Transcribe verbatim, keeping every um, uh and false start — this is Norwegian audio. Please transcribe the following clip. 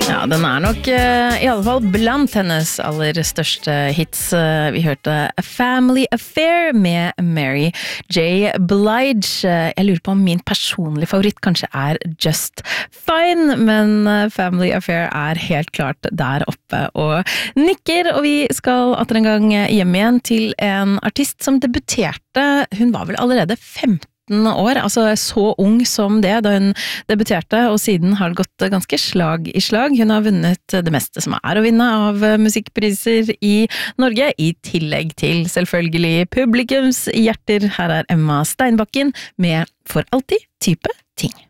Ja, den er nok uh, i alle fall blant hennes aller største hits. Uh, vi hørte A Family Affair med Mary J. Blige. Uh, jeg lurer på om min personlige favoritt kanskje er Just Fine, men uh, Family Affair er helt klart der oppe og nikker, og vi skal atter en gang hjem igjen til en artist som debuterte. Hun var vel allerede femten år, altså så ung som det da hun debuterte, og siden har det gått ganske slag i slag. Hun har vunnet det meste som er å vinne av musikkpriser i Norge, i tillegg til selvfølgelig publikums hjerter. Her er Emma Steinbakken med For alltid type ting.